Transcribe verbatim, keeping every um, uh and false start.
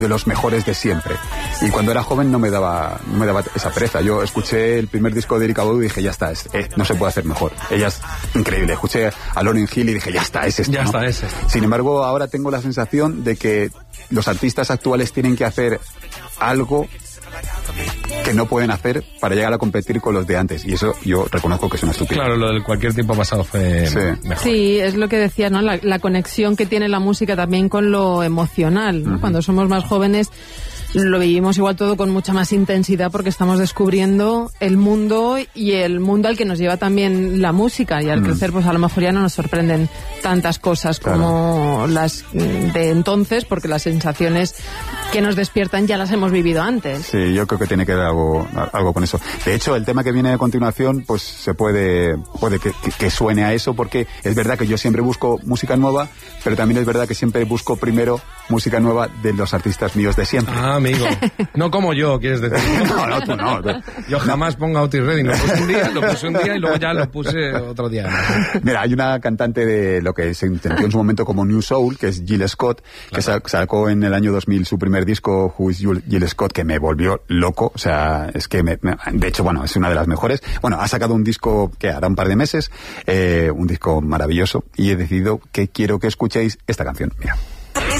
de los mejores de siempre. Y cuando era joven no me daba no me daba esa pereza. Yo escuché el primer disco de Erykah Badu y dije, ya está, es, eh, no se puede hacer mejor. Ella es increíble. Escuché a Lauryn Hill y dije, ya está, es esto, Ya ¿no? está, es esto. Sin embargo, ahora tengo la sensación de que los artistas actuales tienen que hacer algo que no pueden hacer para llegar a competir con los de antes, y eso yo reconozco que es una estupidez. Claro, lo del cualquier tiempo pasado fue Sí. mejor. Sí, es lo que decía, ¿no? La, la conexión que tiene la música también con lo emocional, ¿no? Uh-huh. Cuando somos más jóvenes lo vivimos igual todo con mucha más intensidad porque estamos descubriendo el mundo y el mundo al que nos lleva también la música, y al mm. crecer pues a lo mejor ya no nos sorprenden tantas cosas como claro. las de entonces, porque las sensaciones que nos despiertan ya las hemos vivido antes. Sí, yo creo que tiene que ver algo, algo con eso. De hecho, el tema que viene a continuación pues se puede, puede que, que, que suene a eso, porque es verdad que yo siempre busco música nueva, pero también es verdad que siempre busco primero música nueva de los artistas míos de siempre. Ah, amigo. No como yo, quieres decir. No, no, tú no. Yo jamás pongo a Otis Redding. Lo puse un día, lo puse un día y luego ya lo puse otro día. Mira, hay una cantante de lo que se entendió en su momento como New Soul, que es Jill Scott, claro. que sacó en el año dos mil su primer disco, Who is Jill Scott, que me volvió loco. O sea, es que, me, me, de hecho, bueno, es una de las mejores. Bueno, ha sacado un disco que hará un par de meses, eh, un disco maravilloso, y he decidido que quiero que escuchéis esta canción. Mira.